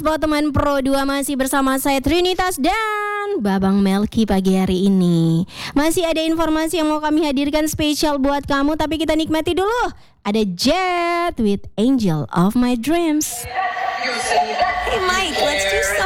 Buat teman Pro 2 masih bersama saya Trinitas dan Babang Melki pagi hari ini. Masih ada informasi yang mau kami hadirkan spesial buat kamu, tapi kita nikmati dulu. Ada Jet with Angel of My Dreams. Hey Mike, let's do